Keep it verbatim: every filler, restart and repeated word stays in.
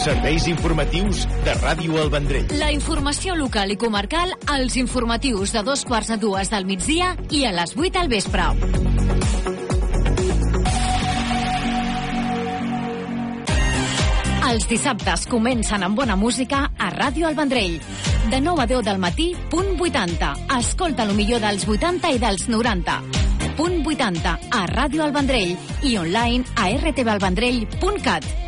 Serveis informatius de Ràdio El Vendrell. La informació local i comarcal als informatius de dos quarts a dues del migdia i a les vuit al vespre. Els dissabtes comencen amb bona música a Ràdio El Vendrell. De nou a deu del matí, punt vuitanta. Escolta el millor dels vuitanta i dels noranta. Punt vuitanta a Ràdio El Vendrell i online a r t v el vendrell punt cat.